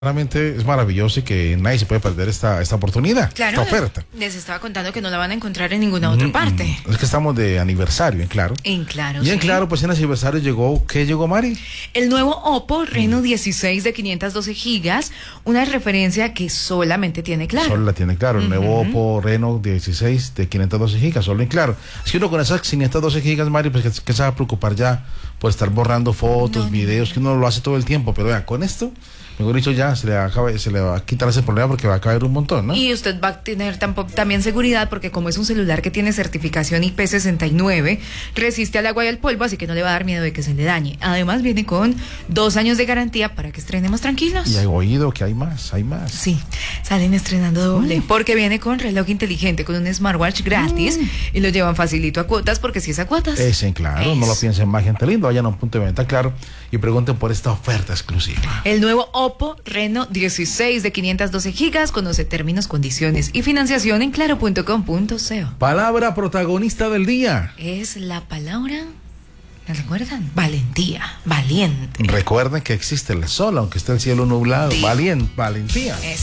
Realmente es maravilloso y que nadie se puede perder esta oportunidad, Claro, esta oferta. les estaba contando que no la van a encontrar en ninguna otra parte. Es que estamos de aniversario en Claro. En Claro, Y en sí. Claro, pues en aniversario llegó, ¿qué llegó, Mari? El nuevo Oppo Reno 16 de 512 gigas, una referencia que solamente tiene Claro. Solo la tiene Claro, el nuevo Oppo Reno 16 de 512 gigas, solo en Claro. Es que uno con esas 512 gigas, Mari, pues que se va a preocupar ya por estar borrando fotos, videos, que uno lo hace todo el tiempo, pero vea, con esto, mejor dicho, ya se le va a quitar ese problema porque va a caer un montón, ¿no? Y usted va a tener también seguridad porque como es un celular que tiene certificación IP69, resiste al agua y al polvo, así que no le va a dar miedo de que se le dañe. Además viene con 2 años de garantía para que estrenemos tranquilos. Y he oído que hay más. Sí, salen estrenando doble, porque viene con reloj inteligente, con un smartwatch gratis y lo llevan facilito a cuotas porque si es a cuotas. Es en Claro, no lo piensen más, gente lindo, vayan a un punto de venta Claro y pregunten por esta oferta exclusiva. El nuevo Oppo Reno 16 de 512 gigas, conoce términos, condiciones y financiación en claro.com.co. Palabra protagonista del día. Es la palabra, ¿la recuerdan? Valentía, valiente. Recuerden que existe el sol, aunque esté el cielo nublado. Sí. Valentía.